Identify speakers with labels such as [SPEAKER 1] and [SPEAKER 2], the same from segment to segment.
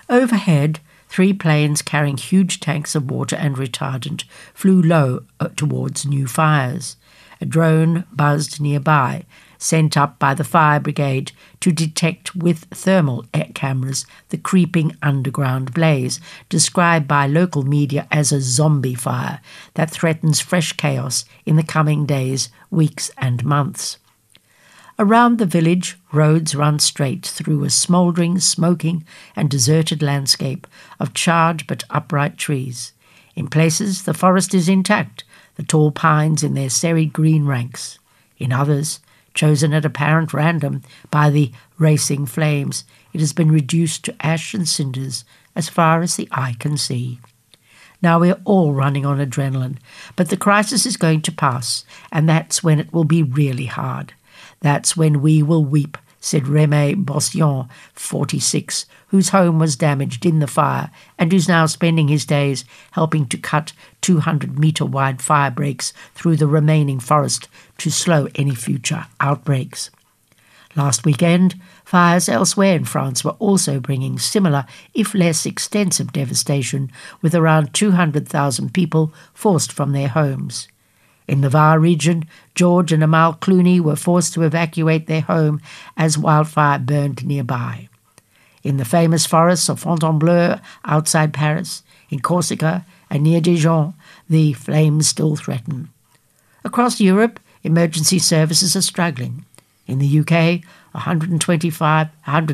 [SPEAKER 1] Overhead, 3 planes carrying huge tanks of water and retardant flew low towards new fires. A drone buzzed nearby, sent up by the fire brigade to detect with thermal cameras the creeping underground blaze, described by local media as a zombie fire that threatens fresh chaos in the coming days, weeks and months. Around the village, roads run straight through a smouldering, smoking and deserted landscape of charred but upright trees. In places, the forest is intact, the tall pines in their serried green ranks. In others, chosen at apparent random by the racing flames, it has been reduced to ash and cinders as far as the eye can see. Now we're all running on adrenaline, but the crisis is going to pass, and that's when it will be really hard. That's when we will weep, said Rémy Bossillon, 46, whose home was damaged in the fire and who's now spending his days helping to cut 200-metre-wide fire breaks through the remaining forest to slow any future outbreaks. Last weekend, fires elsewhere in France were also bringing similar, if less extensive devastation, with around 200,000 people forced from their homes. In the Var region, George and Amal Clooney were forced to evacuate their home as wildfire burned nearby. In the famous forests of Fontainebleau outside Paris, in Corsica and near Dijon, the flames still threaten. Across Europe, emergency services are struggling. In the UK, 125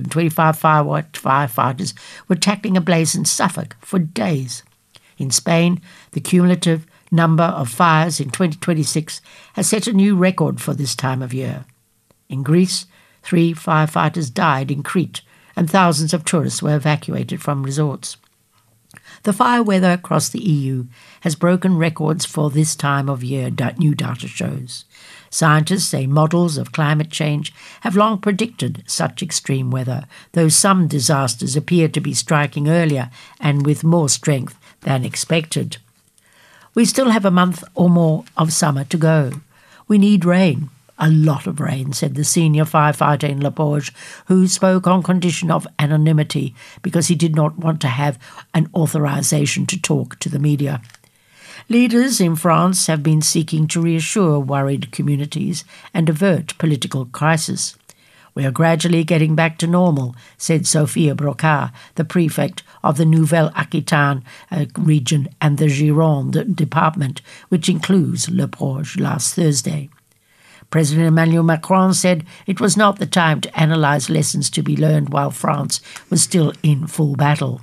[SPEAKER 1] firefighters were tackling a blaze in Suffolk for days. In Spain, the cumulative number of fires in 2026 has set a new record for this time of year. In Greece, 3 firefighters died in Crete and thousands of tourists were evacuated from resorts. The fire weather across the EU has broken records for this time of year, new data shows. Scientists say models of climate change have long predicted such extreme weather, though some disasters appear to be striking earlier and with more strength than expected. We still have a month or more of summer to go. We need rain, a lot of rain, said the senior firefighter in Le Porge, who spoke on condition of anonymity because he did not want to have an authorization to talk to the media. Leaders in France have been seeking to reassure worried communities and avert political crisis. We are gradually getting back to normal, said Sophia Brocard, the prefect of the Nouvelle-Aquitaine region and the Gironde department, which includes Le Porge, last Thursday. President Emmanuel Macron said it was not the time to analyse lessons to be learned while France was still in full battle.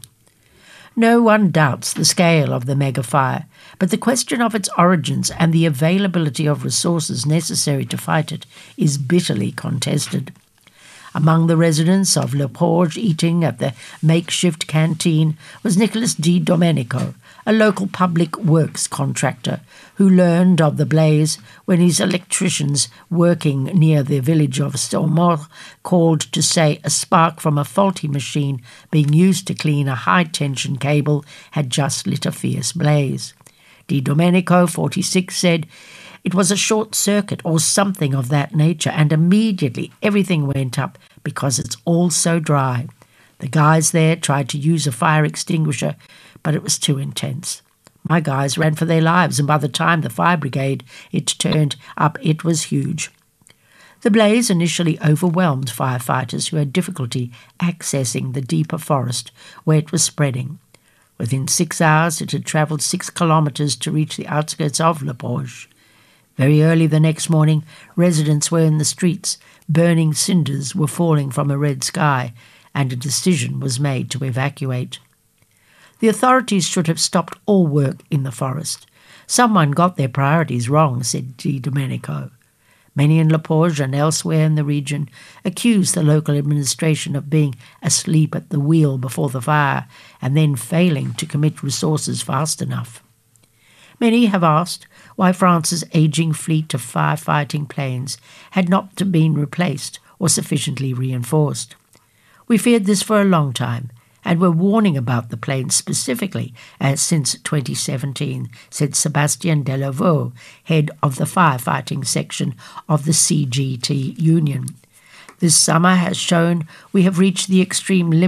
[SPEAKER 1] No one doubts the scale of the mega fire, but the question of its origins and the availability of resources necessary to fight it is bitterly contested. Among the residents of Le Porge eating at the makeshift canteen was Nicolas Di Domenico, a local public works contractor who learned of the blaze when his electricians working near the village of Saumur called to say a spark from a faulty machine being used to clean a high-tension cable had just lit a fierce blaze. Di Domenico, 46, said it was a short circuit or something of that nature, and immediately everything went up because it's all so dry. The guys there tried to use a fire extinguisher, but it was too intense. My guys ran for their lives, and by the time the fire brigade turned up, it was huge. The blaze initially overwhelmed firefighters who had difficulty accessing the deeper forest where it was spreading. Within 6 hours, it had travelled 6 kilometres to reach the outskirts of Le Porge. Very early the next morning, residents were in the streets, burning cinders were falling from a red sky, and a decision was made to evacuate. The authorities should have stopped all work in the forest. Someone got their priorities wrong, said Di Domenico. Many in Le Porge and elsewhere in the region accused the local administration of being asleep at the wheel before the fire and then failing to commit resources fast enough. Many have asked why France's ageing fleet of firefighting planes had not been replaced or sufficiently reinforced. We feared this for a long time, and were warning about the planes specifically since 2017, said Sébastien Delaveau, head of the firefighting section of the CGT Union. This summer has shown we have reached the extreme limit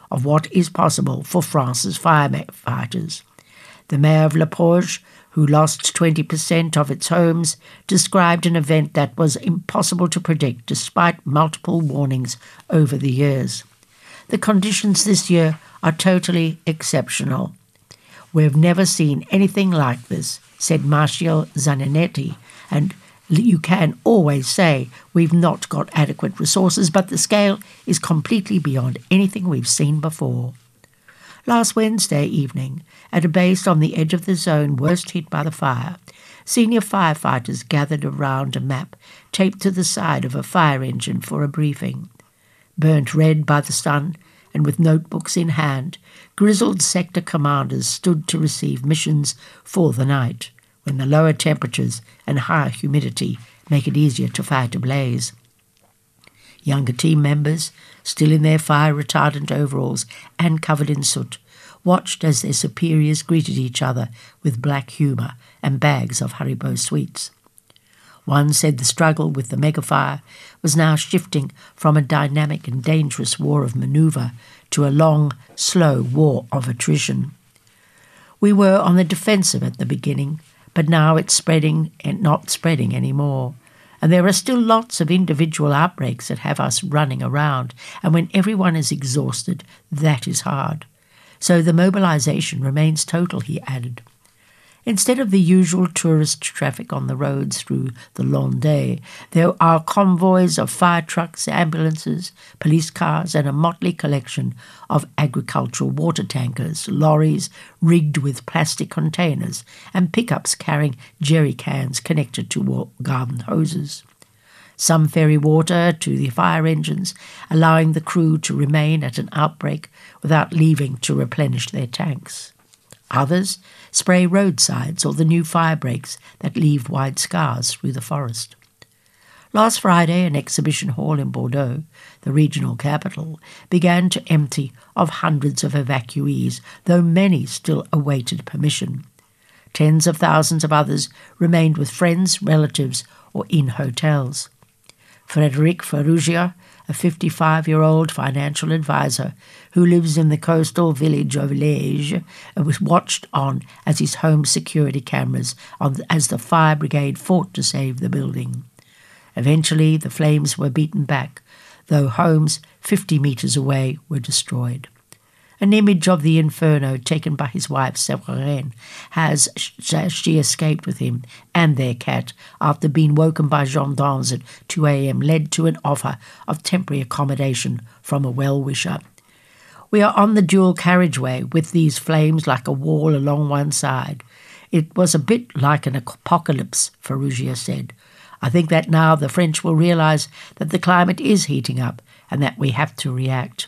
[SPEAKER 1] of what is possible for France's firefighters. The mayor of Le Porge, who lost 20% of its homes, described an event that was impossible to predict despite multiple warnings over the years. The conditions this year are totally exceptional. We've never seen anything like this, said Marcio Zaninetti, and you can always say we've not got adequate resources, but the scale is completely beyond anything we've seen before. Last Wednesday evening, at a base on the edge of the zone worst hit by the fire, senior firefighters gathered around a map taped to the side of a fire engine for a briefing. Burnt red by the sun and with notebooks in hand, grizzled sector commanders stood to receive missions for the night, when the lower temperatures and higher humidity make it easier to fight a blaze. Younger team members, still in their fire-retardant overalls and covered in soot, watched as their superiors greeted each other with black humour and bags of Haribo sweets. One said the struggle with the megafire was now shifting from a dynamic and dangerous war of manoeuvre to a long, slow war of attrition. We were on the defensive at the beginning, but now it's spreading and not spreading anymore. And there are still lots of individual outbreaks that have us running around, and when everyone is exhausted, that is hard. So the mobilization remains total, he added. Instead of the usual tourist traffic on the roads through the Landais, there are convoys of fire trucks, ambulances, police cars, and a motley collection of agricultural water tankers, lorries rigged with plastic containers, and pickups carrying jerry cans connected to garden hoses. Some ferry water to the fire engines, allowing the crew to remain at an outbreak without leaving to replenish their tanks. Others spray roadsides or the new fire breaks that leave wide scars through the forest. Last Friday, an exhibition hall in Bordeaux, the regional capital, began to empty of hundreds of evacuees, though many still awaited permission. Tens of thousands of others remained with friends, relatives, or in hotels. Frédéric Ferrugia, a 55-year-old financial advisor who lives in the coastal village of Liège, was watched on as his home security cameras as the fire brigade fought to save the building. Eventually, the flames were beaten back, though homes 50 metres away were destroyed. An image of the inferno taken by his wife Séverine as she escaped with him and their cat after being woken by gendarmes at 2 a.m. led to an offer of temporary accommodation from a well-wisher. We are on the dual carriageway with these flames like a wall along one side. It was a bit like an apocalypse, Ferrugia said. I think that now the French will realise that the climate is heating up and that we have to react.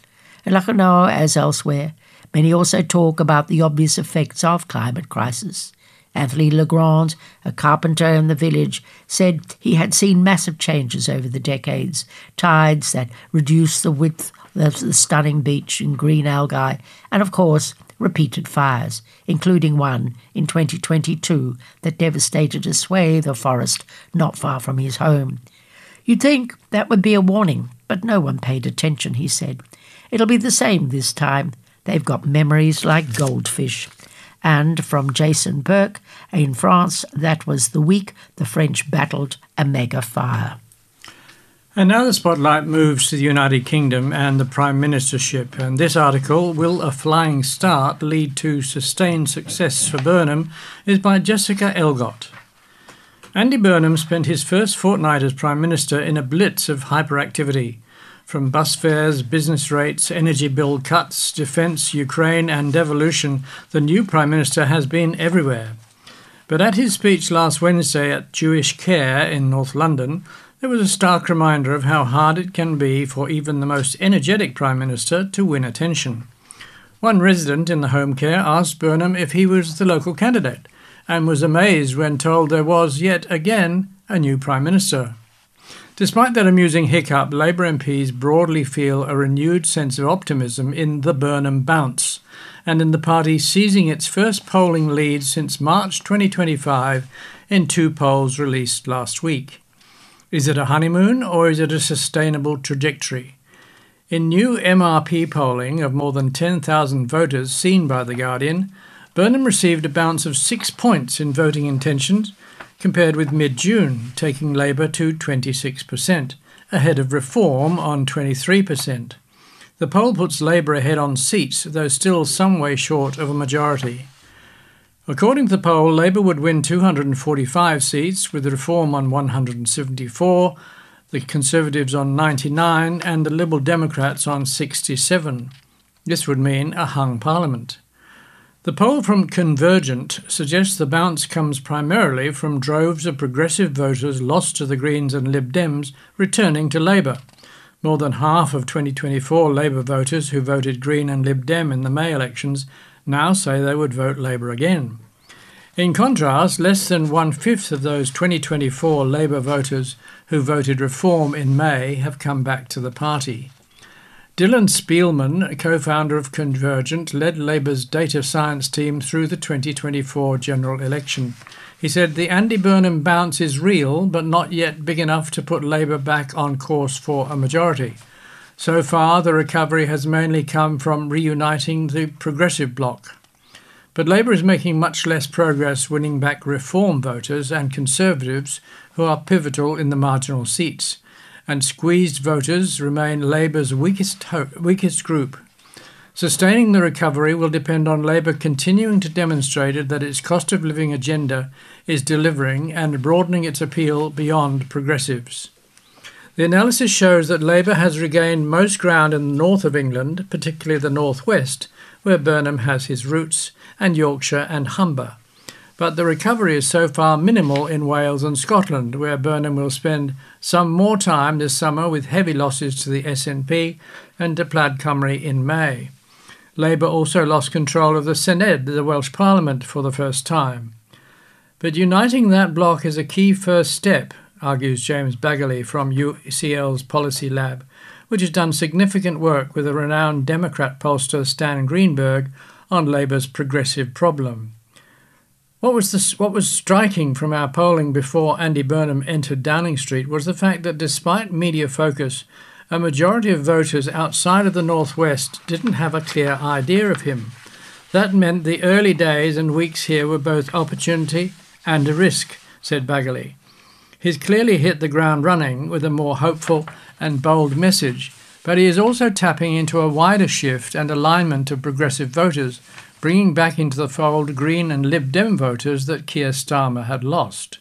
[SPEAKER 1] In Lucknow, as elsewhere, many also talk about the obvious effects of climate crisis. Anthony Legrand, a carpenter in the village, said he had seen massive changes over the decades, tides that reduced the width of the stunning beach and green algae, and of course, repeated fires, including one in 2022 that devastated a swathe of forest not far from his home. You'd think that would be a warning, but no one paid attention, he said. It'll be the same this time. They've got memories like goldfish. And from Jason Burke, in France, that was the week the French battled a mega fire.
[SPEAKER 2] And now the spotlight moves to the United Kingdom and the Prime Ministership. And this article, Will a Flying Start Lead to Sustained Success for Burnham, is by Jessica Elgott. Andy Burnham spent his first fortnight as Prime Minister in a blitz of hyperactivity. From bus fares, business rates, energy bill cuts, defence, Ukraine and devolution, the new Prime Minister has been everywhere. But at his speech last Wednesday at Jewish Care in North London, there was a stark reminder of how hard it can be for even the most energetic Prime Minister to win attention. One resident in the home care asked Burnham if he was the local candidate, and was amazed when told there was, yet again, a new Prime Minister. Despite that amusing hiccup, Labour MPs broadly feel a renewed sense of optimism in the Burnham bounce, and in the party seizing its first polling lead since March 2025 in 2 polls released last week. Is it a honeymoon or is it a sustainable trajectory? In new MRP polling of more than 10,000 voters seen by The Guardian, Burnham received a bounce of 6 points in voting intentions compared with mid-June, taking Labour to 26%, ahead of Reform on 23%. The poll puts Labour ahead on seats, though still some way short of a majority. According to the poll, Labour would win 245 seats, with Reform on 174, the Conservatives on 99 and the Liberal Democrats on 67. This would mean a hung parliament. The poll from Convergent suggests the bounce comes primarily from droves of progressive voters lost to the Greens and Lib Dems returning to Labour. More than half of 2024 Labour voters who voted Green and Lib Dem in the May elections now say they would vote Labour again. In contrast, less than 1/5 of those 2024 Labour voters who voted Reform in May have come back to the party. Dylan Spielman, co-founder of Convergent, led Labour's data science team through the 2024 general election. He said the Andy Burnham bounce is real, but not yet big enough to put Labour back on course for a majority. So far, the recovery has mainly come from reuniting the progressive bloc. But Labour is making much less progress winning back Reform voters and Conservatives who are pivotal in the marginal seats, and squeezed voters remain Labour's weakest group. Sustaining the recovery will depend on Labour continuing to demonstrate that its cost of living agenda is delivering and broadening its appeal beyond progressives. The analysis shows that Labour has regained most ground in the north of England, particularly the northwest, where Burnham has his roots, and Yorkshire and Humber. But the recovery is so far minimal in Wales and Scotland, where Burnham will spend some more time this summer with heavy losses to the SNP and to Plaid Cymru in May. Labour also lost control of the Senedd, the Welsh Parliament, for the first time. But uniting that bloc is a key first step, argues James Baggerly from UCL's Policy Lab, which has done significant work with the renowned Democrat pollster Stan Greenberg on Labour's progressive problem. What was striking from our polling before Andy Burnham entered Downing Street was the fact that despite media focus, a majority of voters outside of the northwest didn't have a clear idea of him. That meant the early days and weeks here were both opportunity and a risk, said Baggerly. He's clearly hit the ground running with a more hopeful and bold message, but he is also tapping into a wider shift and alignment of progressive voters, bringing back into the fold Green and Lib Dem voters that Keir Starmer had lost.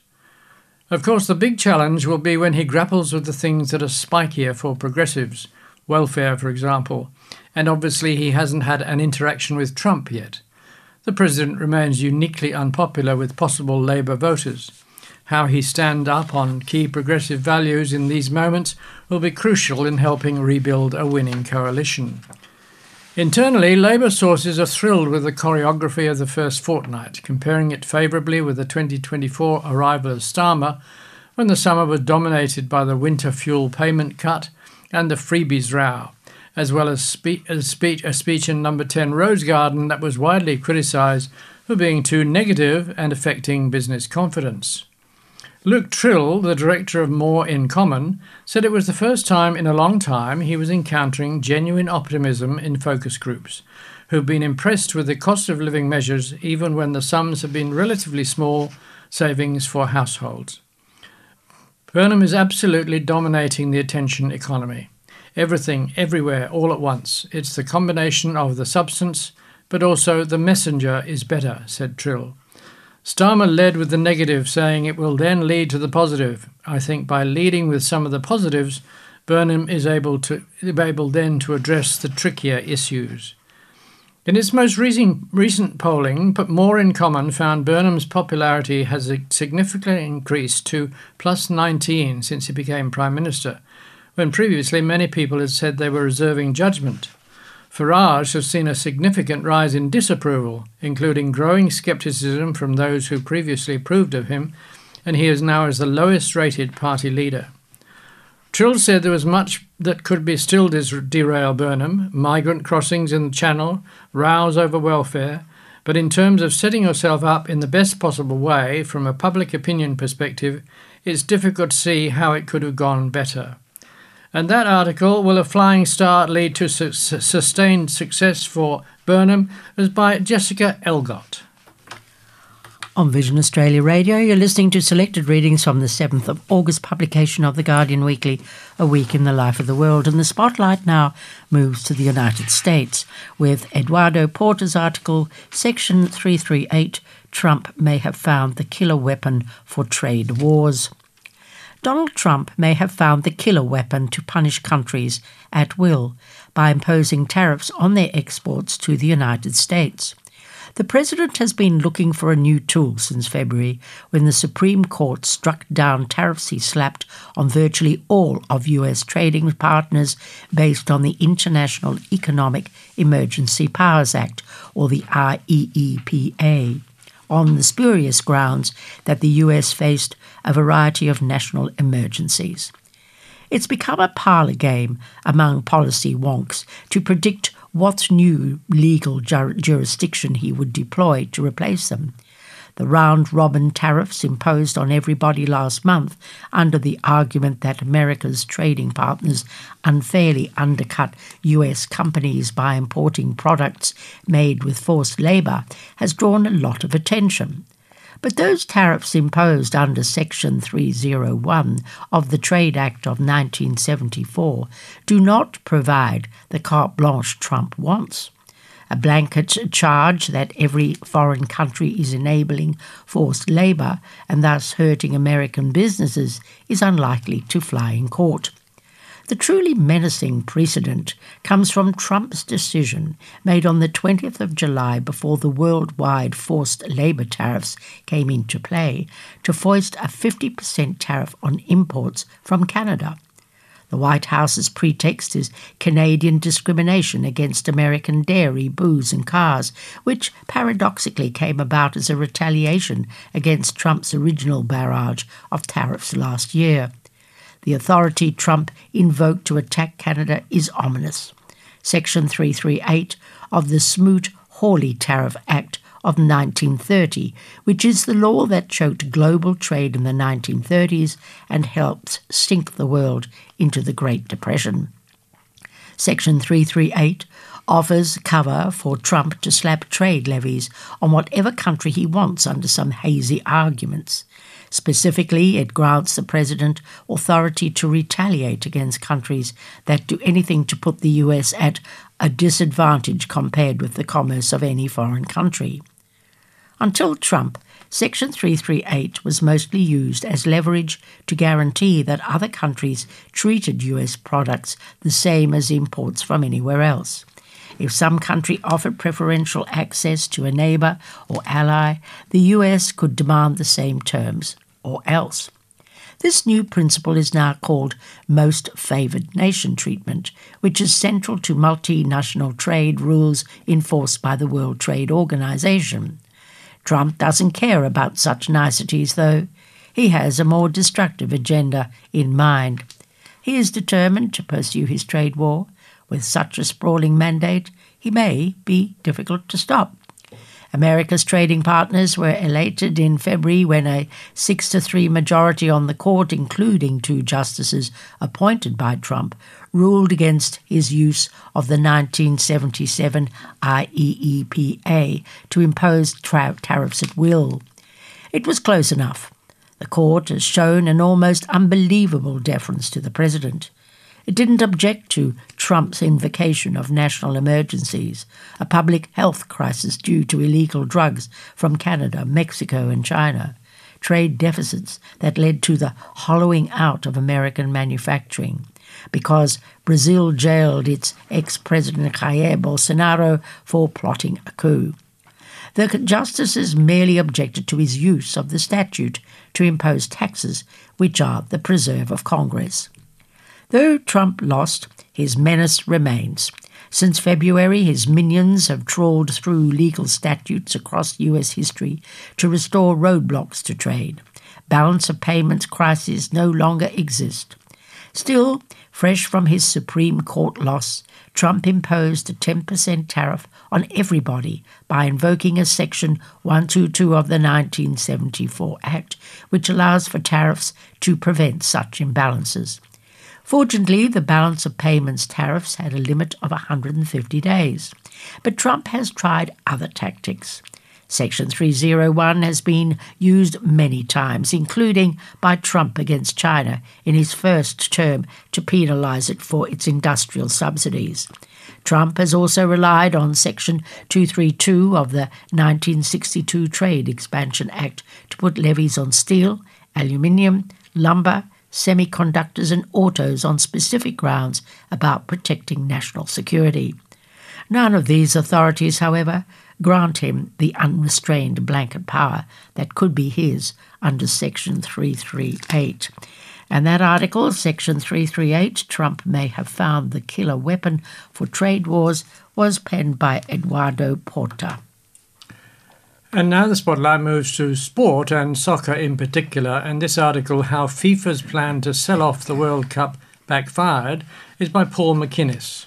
[SPEAKER 2] Of course, the big challenge will be when he grapples with the things that are spikier for progressives, welfare, for example, and obviously he hasn't had an interaction with Trump yet. The president remains uniquely unpopular with possible Labour voters. How he stands up on key progressive values in these moments will be crucial in helping rebuild a winning coalition. Internally, Labour sources are thrilled with the choreography of the first fortnight, comparing it favourably with the 2024 arrival of Starmer, when the summer was dominated by the winter fuel payment cut and the freebies row, as well as a speech in Number 10 Rose Garden that was widely criticised for being too negative and affecting business confidence. Luke Trill, the director of More in Common, said it was the first time in a long time he was encountering genuine optimism in focus groups, who've been impressed with the cost of living measures even when the sums have been relatively small savings for households. Burnham is absolutely dominating the attention economy. Everything, everywhere, all at once. It's the combination of the substance, but also the messenger is better, said Trill. Starmer led with the negative, saying it will then lead to the positive. I think by leading with some of the positives, Burnham is able then to address the trickier issues. In its most recent polling, More in Common found Burnham's popularity has significantly increased to +19 since he became Prime Minister, when previously many people had said they were reserving judgment. Farage has seen a significant rise in disapproval, including growing scepticism from those who previously approved of him, and he is now as the lowest-rated party leader. Trill said there was much that could be still derail Burnham, migrant crossings in the Channel, rows over welfare, but in terms of setting yourself up in the best possible way from a public opinion perspective, it's difficult to see how it could have gone better. And that article, Will a Flying Start Lead to Sustained Success for Burnham, is by Jessica Elgott.
[SPEAKER 1] On Vision Australia Radio, you're listening to selected readings from the 7th of August publication of The Guardian Weekly, A Week in the Life of the World. And the spotlight now moves to the United States with Eduardo Porter's article, Section 338, Trump May Have Found the Killer Weapon for Trade Wars. Donald Trump may have found the killer weapon to punish countries at will by imposing tariffs on their exports to the United States. The president has been looking for a new tool since February, when the Supreme Court struck down tariffs he slapped on virtually all of US trading partners based on the International Economic Emergency Powers Act, or the IEEPA, on the spurious grounds that the US faced a variety of national emergencies. It's become a parlour game among policy wonks to predict what new legal jurisdiction he would deploy to replace them. The round-robin tariffs imposed on everybody last month under the argument that America's trading partners unfairly undercut US companies by importing products made with forced labour has drawn a lot of attention. But those tariffs imposed under Section 301 of the Trade Act of 1974 do not provide the carte blanche Trump wants. A blanket charge that every foreign country is enabling forced labour and thus hurting American businesses is unlikely to fly in court. The truly menacing precedent comes from Trump's decision made on the 20th of July, before the worldwide forced labour tariffs came into play, to foist a 50% tariff on imports from Canada. The White House's pretext is Canadian discrimination against American dairy, booze and cars, which paradoxically came about as a retaliation against Trump's original barrage of tariffs last year. The authority Trump invoked to attack Canada is ominous. Section 338 of the Smoot-Hawley Tariff Act of 1930, which is the law that choked global trade in the 1930s and helped sink the world into the Great Depression. Section 338 offers cover for Trump to slap trade levies on whatever country he wants under some hazy arguments. Specifically, it grants the president authority to retaliate against countries that do anything to put the US at a disadvantage compared with the commerce of any foreign country. Until Trump, Section 338 was mostly used as leverage to guarantee that other countries treated US products the same as imports from anywhere else. If some country offered preferential access to a neighbour or ally, the US could demand the same terms, or else. This new principle is now called Most Favoured Nation treatment, which is central to multinational trade rules enforced by the World Trade Organization. Trump doesn't care about such niceties, though. He has a more destructive agenda in mind. He is determined to pursue his trade war. With such a sprawling mandate, he may be difficult to stop. America's trading partners were elated in February when a 6-3 majority on the court, including 2 justices appointed by Trump, ruled against his use of the 1977 IEEPA to impose tariffs at will. It was close enough. The court has shown an almost unbelievable deference to the president. It didn't object to Trump's invocation of national emergencies, a public health crisis due to illegal drugs from Canada, Mexico and China, trade deficits that led to the hollowing out of American manufacturing, because Brazil jailed its ex-president Jair Bolsonaro for plotting a coup. The justices merely objected to his use of the statute to impose taxes, which are the preserve of Congress. Though Trump lost, his menace remains. Since February, his minions have trawled through legal statutes across US history to restore roadblocks to trade. Balance of payments crises no longer exist. Still, fresh from his Supreme Court loss, Trump imposed a 10% tariff on everybody by invoking a Section 122 of the 1974 Act, which allows for tariffs to prevent such imbalances. Fortunately, the balance of payments tariffs had a limit of 150 days. But Trump has tried other tactics. Section 301 has been used many times, including by Trump against China in his first term to penalise it for its industrial subsidies. Trump has also relied on Section 232 of the 1962 Trade Expansion Act to put levies on steel, aluminium, lumber, semiconductors and autos on specific grounds about protecting national security. None of these authorities, however, grant him the unrestrained blanket power that could be his under Section 338. And that article, Section 338, Trump may have found the killer weapon for trade wars, was penned by Eduardo Porta.
[SPEAKER 2] And now the spotlight moves to sport and soccer in particular, and this article, How FIFA's Plan to Sell Off the World Cup Backfired, is by Paul McInnes.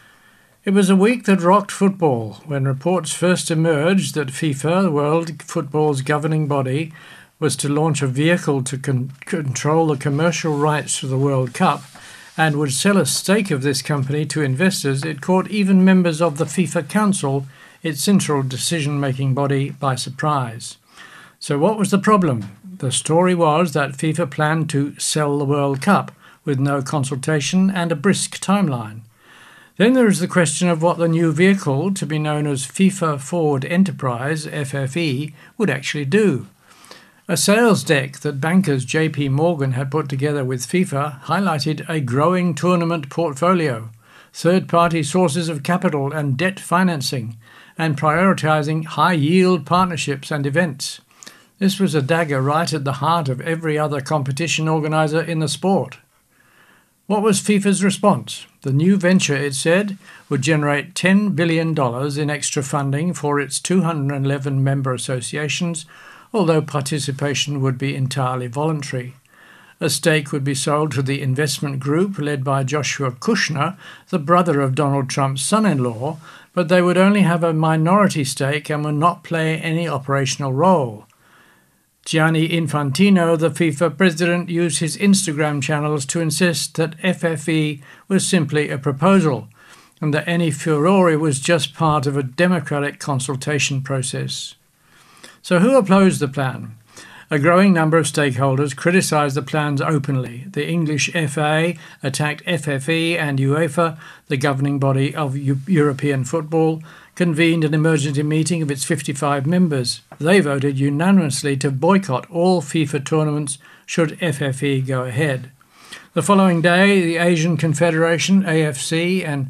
[SPEAKER 2] It was a week that rocked football when reports first emerged that FIFA, the world football's governing body, was to launch a vehicle to control the commercial rights to the World Cup and would sell a stake of this company to investors. It caught even members of the FIFA Council, its central decision-making body, by surprise. So what was the problem? The story was that FIFA planned to sell the World Cup with no consultation and a brisk timeline. Then there is the question of what the new vehicle, to be known as FIFA Forward Enterprise, FFE, would actually do. A sales deck that bankers JP Morgan had put together with FIFA highlighted a growing tournament portfolio, third-party sources of capital and debt financing, and prioritising high-yield partnerships and events. This was a dagger right at the heart of every other competition organiser in the sport. What was FIFA's response? The new venture, it said, would generate $10 billion in extra funding for its 211 member associations, although participation would be entirely voluntary. A stake would be sold to the investment group led by Joshua Kushner, the brother of Donald Trump's son-in-law, but they would only have a minority stake and would not play any operational role. Gianni Infantino, the FIFA president, used his Instagram channels to insist that FFE was simply a proposal and that any furore was just part of a democratic consultation process. So who opposed the plan? A growing number of stakeholders criticised the plans openly. The English FA attacked FFE, and UEFA, the governing body of European football, convened an emergency meeting of its 55 members. They voted unanimously to boycott all FIFA tournaments should FFE go ahead. The following day, the Asian Confederation, AFC, and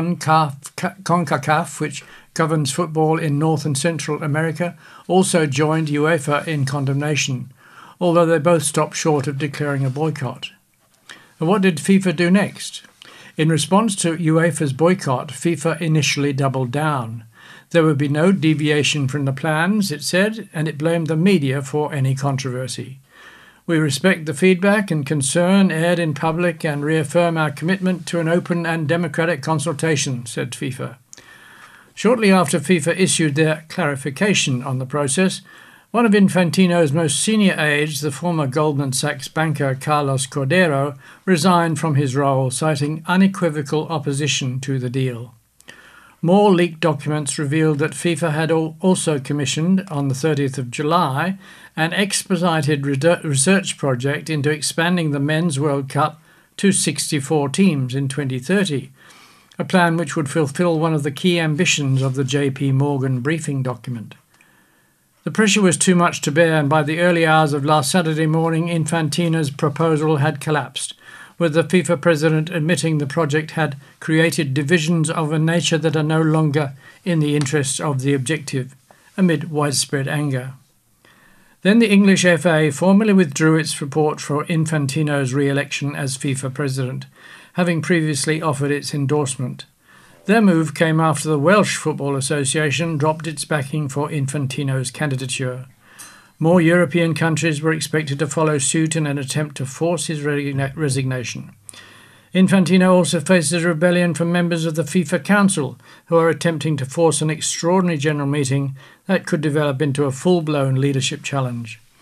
[SPEAKER 2] CONCACAF, which governs football in North and Central America, also joined UEFA in condemnation, although they both stopped short of declaring a boycott. And what did FIFA do next? In response to UEFA's boycott, FIFA initially doubled down. There would be no deviation from the plans, it said, and it blamed the media for any controversy. We respect the feedback and concern aired in public and reaffirm our commitment to an open and democratic consultation, said FIFA. Shortly after FIFA issued their clarification on the process, one of Infantino's most senior aides, the former Goldman Sachs banker Carlos Cordero, resigned from his role, citing unequivocal opposition to the deal. More leaked documents revealed that FIFA had also commissioned, on the 30th of July, an expedited research project into expanding the Men's World Cup to 64 teams in 2030, a plan which would fulfill one of the key ambitions of the JP Morgan briefing document. The pressure was too much to bear, and by the early hours of last Saturday morning, Infantino's proposal had collapsed, with the FIFA president admitting the project had created divisions of a nature that are no longer in the interests of the objective, amid widespread anger. Then the English FA formally withdrew its support for Infantino's re-election as FIFA president, having previously offered its endorsement. Their move came after the Welsh Football Association dropped its backing for Infantino's candidature. More European countries were expected to follow suit in an attempt to force his resignation. Infantino also faces rebellion from members of the FIFA Council, who are attempting to force an extraordinary general meeting that could develop into a full-blown leadership challenge.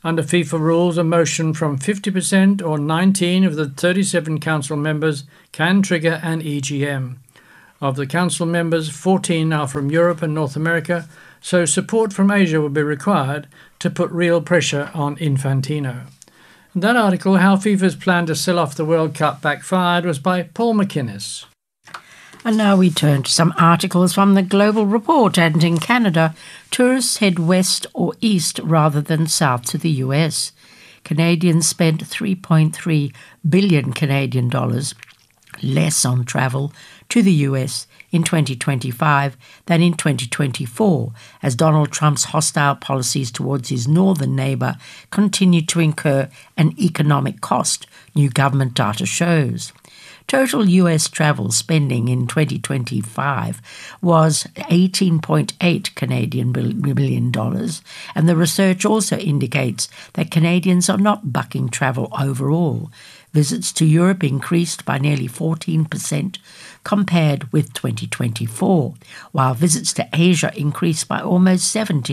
[SPEAKER 2] Under FIFA rules, a motion from 50% or 19 of the 37 council members can trigger an EGM. Of the council members, 14 are from Europe and North America, so support from Asia will be required to put real pressure on Infantino. That article, How FIFA's Plan to Sell Off the World Cup Backfired, was by Paul McInnes.
[SPEAKER 1] And now we turn to some articles from the Global Report. And in Canada, tourists head west or east rather than south to the US. Canadians spent 3.3 billion Canadian dollars less on travel to the US in 2025 than in 2024, as Donald Trump's hostile policies towards his northern neighbour continue to incur an economic cost, new government data shows. Total US travel spending in 2025 was $18.8 billion, and the research also indicates that Canadians are not bucking travel overall. Visits to Europe increased by nearly 14% compared with 2024, while visits to Asia increased by almost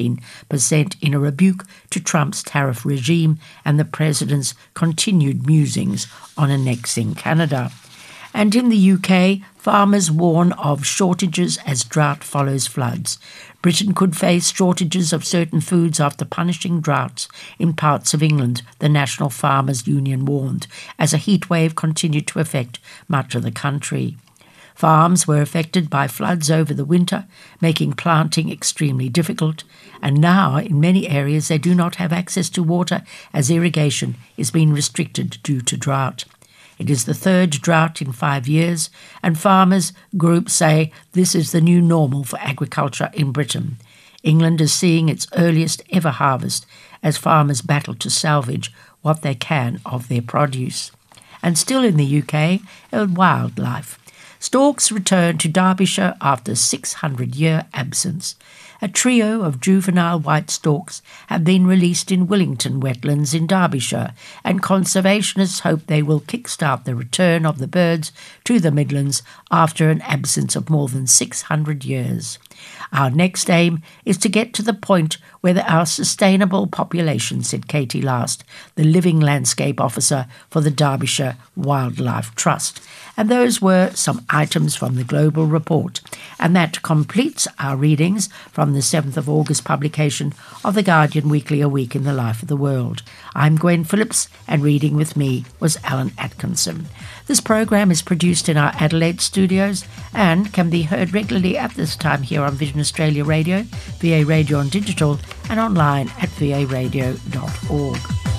[SPEAKER 1] 17% in a rebuke to Trump's tariff regime and the president's continued musings on annexing Canada. And in the UK, farmers warn of shortages as drought follows floods. Britain could face shortages of certain foods after punishing droughts in parts of England, the National Farmers Union warned, as a heatwave continued to affect much of the country. Farms were affected by floods over the winter, making planting extremely difficult, and now in many areas they do not have access to water as irrigation is being restricted due to drought. It is the third drought in 5 years, and farmers' groups say this is the new normal for agriculture in Britain. England is seeing its earliest ever harvest as farmers battle to salvage what they can of their produce. And still in the UK, wildlife. Storks return to Derbyshire after 600-year absence. A trio of juvenile white storks have been released in Willington wetlands in Derbyshire, and conservationists hope they will kickstart the return of the birds to the Midlands after an absence of more than 600 years. Our next aim is to get to the point where there are sustainable populations, said Katie Last, the Living Landscape Officer for the Derbyshire Wildlife Trust. And those were some items from the Global Report. And that completes our readings from the 7th of August publication of The Guardian Weekly, A Week in the Life of the World. I'm Gwen Phillips, and reading with me was Alan Atkinson. This program is produced in our Adelaide studios and can be heard regularly at this time here on Vision Australia Radio, VA Radio on Digital, and online at varadio.org.